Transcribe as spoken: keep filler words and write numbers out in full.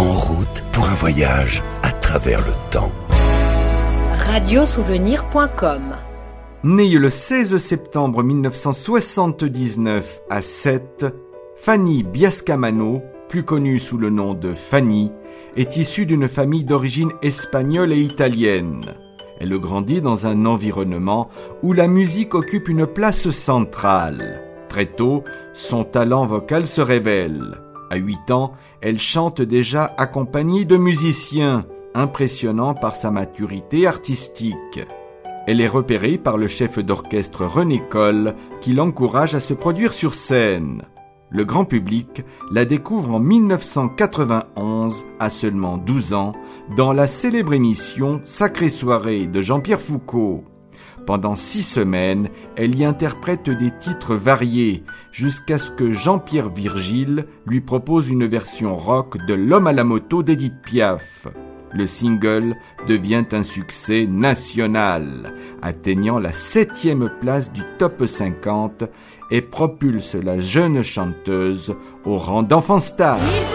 En route pour un voyage à travers le temps. radio souvenir point com. Née le seize septembre mille neuf cent soixante-dix-neuf à Sète, Fanny Biascamano, plus connue sous le nom de Fanny, est issue d'une famille d'origine espagnole et italienne. Elle grandit dans un environnement où la musique occupe une place centrale. Très tôt, son talent vocal se révèle. À huit ans, elle chante déjà accompagnée de musiciens, impressionnant par sa maturité artistique. Elle est repérée par le chef d'orchestre René Coll, qui l'encourage à se produire sur scène. Le grand public la découvre en mille neuf cent quatre-vingt-onze, à seulement douze ans, dans la célèbre émission Sacrée soirée de Jean-Pierre Foucault. Pendant six semaines, elle y interprète des titres variés, jusqu'à ce que Jean-Pierre Virgile lui propose une version rock de L'Homme à la moto d'Édith Piaf. Le single devient un succès national, atteignant la septième place du top cinquante et propulse la jeune chanteuse au rang d'enfant star.